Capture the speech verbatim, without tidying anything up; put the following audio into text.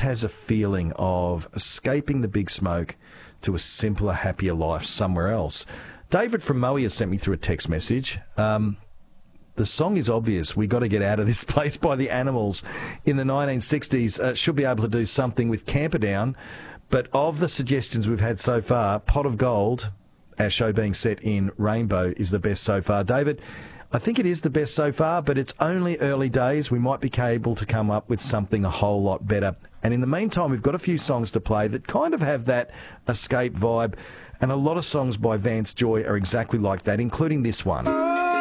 has a feeling of escaping the big smoke to a simpler, happier life somewhere else. David from Moe has sent me through a text message. Um, the song is obvious. We got to get out of this place by the Animals in the nineteen sixties. Uh, should be able to do something with Camperdown. But of the suggestions we've had so far, Pot of Gold, our show being set in Rainbow, is the best so far. David, I think it is the best so far, but it's only early days. We might be able to come up with something a whole lot better. And in the meantime, we've got a few songs to play that kind of have that escape vibe. And a lot of songs by Vance Joy are exactly like that, including this one.